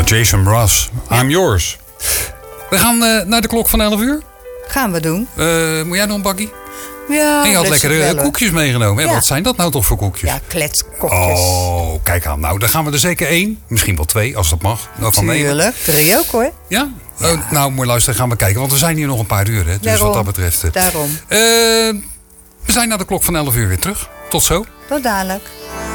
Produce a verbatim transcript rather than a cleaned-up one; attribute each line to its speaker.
Speaker 1: Jason Mraz, I'm yours. We gaan uh, naar de klok van elf uur.
Speaker 2: Gaan we doen.
Speaker 1: Uh, moet jij nog een bakkie?
Speaker 2: Ja,
Speaker 1: en je had lekkere koekjes meegenomen. Ja. Wat zijn dat nou toch voor koekjes?
Speaker 2: Ja, kletskoekjes.
Speaker 1: Oh, kijk aan. Nou, dan gaan we er zeker één. Misschien wel twee, als dat mag.
Speaker 2: Tuurlijk. Drie ook hoor.
Speaker 1: Ja? ja. Uh, nou, mooi luisteren, gaan we kijken. Want we zijn hier nog een paar uur. Hè? Dus
Speaker 2: daarom,
Speaker 1: wat dat betreft. Uh,
Speaker 2: daarom.
Speaker 1: Uh, we zijn naar de klok van elf uur weer terug. Tot zo.
Speaker 2: Tot dadelijk.